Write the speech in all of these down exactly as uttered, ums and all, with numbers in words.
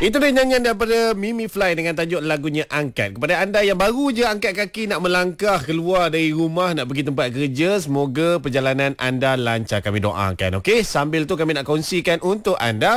Itu dia nyanyian daripada Mimi Fly dengan tajuk lagunya Angkat. Kepada anda yang baru je angkat kaki nak melangkah keluar dari rumah nak pergi tempat kerja, semoga perjalanan anda lancar, kami doakan. Okey, sambil tu kami nak kongsikan untuk anda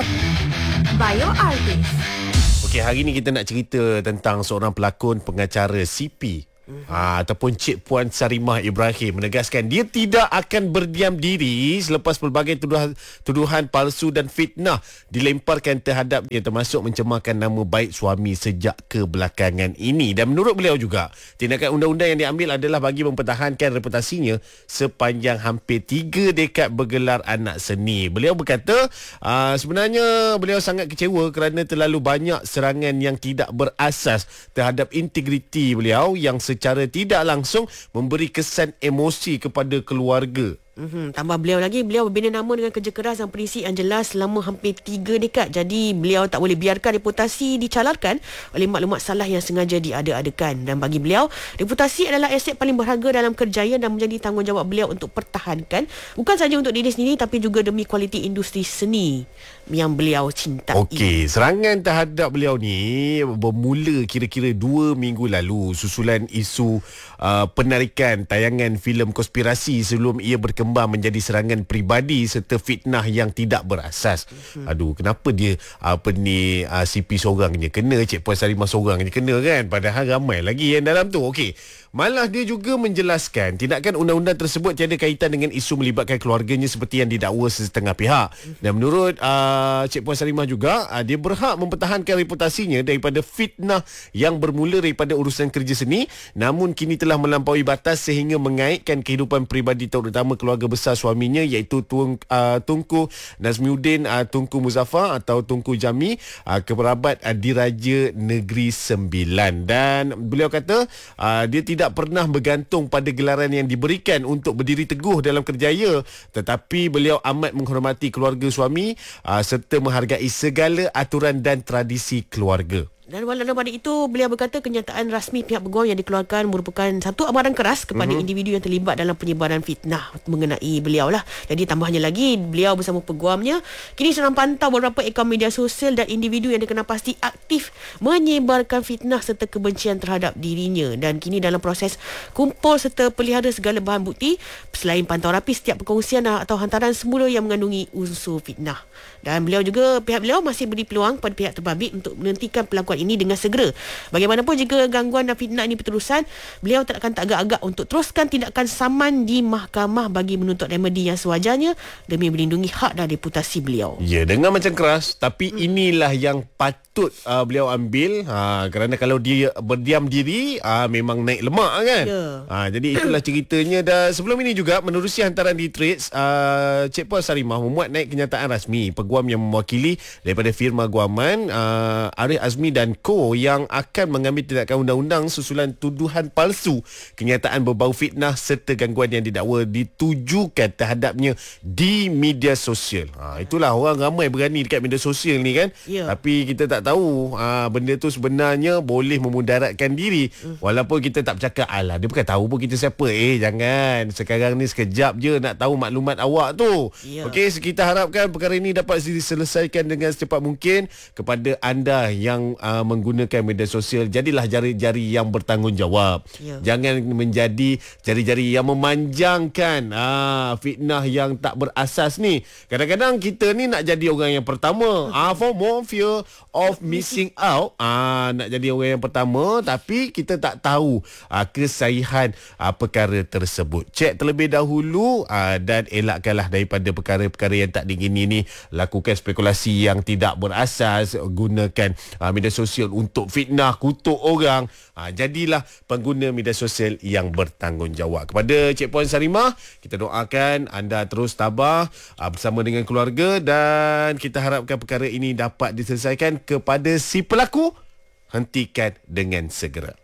Bio Artist. Okey, hari ni kita nak cerita tentang seorang pelakon pengacara C P. Mm-hmm. Ha, ataupun Cik Puan Sarimah Ibrahim menegaskan dia tidak akan berdiam diri selepas pelbagai tuduhan, tuduhan palsu dan fitnah dilemparkan terhadap dia, termasuk mencemarkan nama baik suami sejak kebelakangan ini. Dan menurut beliau juga, tindakan undang-undang yang diambil adalah bagi mempertahankan reputasinya sepanjang hampir tiga dekad bergelar anak seni. Beliau berkata uh, sebenarnya beliau sangat kecewa kerana terlalu banyak serangan yang tidak berasas terhadap integriti beliau yang secara tidak langsung memberi kesan emosi kepada keluarga. Mm-hmm. Tambah beliau lagi, beliau berbina nama dengan kerja keras dan prinsip yang jelas selama hampir tiga dekad. Jadi beliau tak boleh biarkan reputasi dicalarkan oleh maklumat salah yang sengaja diada-adakan. Dan bagi beliau, reputasi adalah aset paling berharga dalam kerjaya dan menjadi tanggungjawab beliau untuk pertahankan, bukan saja untuk diri sendiri tapi juga demi kualiti industri seni yang beliau cintai. Okey, serangan terhadap beliau ni bermula kira-kira dua minggu lalu susulan isu uh, penarikan tayangan filem konspirasi sebelum ia berkembang menjadi serangan peribadi serta fitnah yang tidak berasas. Hmm. Aduh, kenapa dia apa ni uh, C P seorang je kena, Cik Puan Sarimah seorang je kena kan? Padahal ramai lagi yang dalam tu. Okey. Malah dia juga menjelaskan tindakan undang-undang tersebut tiada kaitan dengan isu melibatkan keluarganya seperti yang didakwa setengah pihak. Dan menurut uh, Cik Puan Sarimah juga, uh, dia berhak mempertahankan reputasinya daripada fitnah yang bermula daripada urusan kerja seni, namun kini telah melampaui batas sehingga mengaitkan kehidupan peribadi terutama keluarga besar suaminya iaitu Tung, uh, Tunku Nazmiuddin uh, Tunku Muzaffar atau Tunku Jami, uh, keperabat uh, Diraja Negeri Sembilan. Dan beliau kata uh, dia tidak pernah bergantung pada gelaran yang diberikan untuk berdiri teguh dalam kerjaya, tetapi beliau amat menghormati keluarga suami uh, serta menghargai segala aturan dan tradisi keluarga. Dan walaupun pada itu, beliau berkata kenyataan rasmi pihak peguam yang dikeluarkan merupakan satu amaran keras kepada mm-hmm. individu yang terlibat dalam penyebaran fitnah mengenai beliau lah. Jadi tambahnya lagi, beliau bersama peguamnya kini sedang pantau beberapa akaun media sosial dan individu yang dikenal pasti aktif menyebarkan fitnah serta kebencian terhadap dirinya. Dan kini dalam proses kumpul serta pelihara segala bahan bukti selain pantau rapi setiap perkongsian atau hantaran semula yang mengandungi unsur fitnah. Dan beliau juga, pihak beliau masih beri peluang pada pihak terbabit untuk menghentikan pelakuan ini dengan segera. Bagaimanapun jika gangguan dan fitnah ini berterusan, beliau tak akan tak agak-agak untuk teruskan tindakan saman di mahkamah bagi menuntut remedi yang sewajarnya demi melindungi hak dan reputasi beliau. Ya, dengan macam keras, tapi hmm. inilah yang patut uh, beliau ambil ha, kerana kalau dia berdiam diri uh, memang naik lemak kan. Ya. Ha, jadi itulah ceritanya. Dan sebelum ini juga menerusi hantaran di Trades, uh, Cik Puan Sarimah memuat naik kenyataan rasmi peguam yang mewakili daripada firma guaman uh, Arif Azmi dan Co yang akan mengambil tindakan undang-undang susulan tuduhan palsu, kenyataan berbau fitnah serta gangguan yang didakwa ditujukan terhadapnya di media sosial. Ha, itulah orang ramai berani dekat media sosial ni kan. Ya. Tapi kita tak tahu ha, benda tu sebenarnya boleh memudaratkan diri. Hmm. Walaupun kita tak bercakap, alah dia bukan tahu pun kita siapa. Eh jangan, sekarang ni sekejap je nak tahu maklumat awak tu. Ya. Okey, kita harapkan perkara ini dapat diselesaikan dengan secepat mungkin. Kepada anda yang uh, menggunakan media sosial, jadilah jari-jari yang bertanggungjawab. Ya. Jangan menjadi jari-jari yang memanjangkan ah, fitnah yang tak berasas ni. Kadang-kadang kita ni nak jadi orang yang pertama. Ah, for more fear of missing out. Ah, nak jadi orang yang pertama tapi kita tak tahu ah, kesahihan ah, perkara tersebut. Cek terlebih dahulu ah, dan elakkanlah daripada perkara-perkara yang tak diingini ni. Lakukan spekulasi yang tidak berasas, gunakan ah, media sosial untuk fitnah, kutuk orang. Ha, jadilah pengguna media sosial yang bertanggungjawab. Kepada Cik Puan Sarimah, kita doakan anda terus tabah ha, bersama dengan keluarga dan kita harapkan perkara ini dapat diselesaikan. Kepada si pelaku, hentikan dengan segera.